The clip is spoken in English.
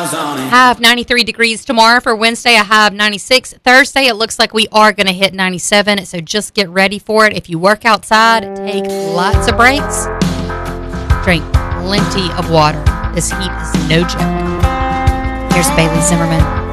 High of 93 degrees tomorrow. For Wednesday, a high of 96. Thursday, it looks like we are going to hit 97, so just get ready for it. If you work outside, take lots of breaks. Drink plenty of water. This heat is no joke. Here's Bailey Zimmerman.